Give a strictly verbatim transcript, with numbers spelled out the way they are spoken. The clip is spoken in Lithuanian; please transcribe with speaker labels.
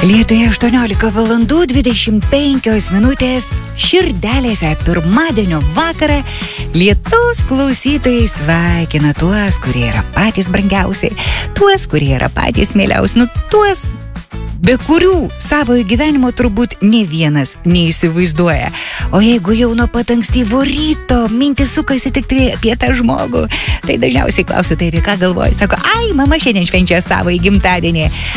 Speaker 1: Lietuvoje aštuoniolika valandų dvidešimt penkios minutės širdelėse pirmadienio vakarą Lietuvos klausytojai sveikina tuos, kurie yra patys brangiausi, tuos, kurie yra patys mieliausi, nu tuos, be kurių savo gyvenimo turbūt ne vienas neįsivaizduoja. O jeigu jau nuo pat ankstyvo ryto mintis sukasi tik tai apie tą žmogų, tai dažniausiai klausiu, tai apie ką galvoji. Sako, ai, mama šiandien švenčia savo gimtadienį.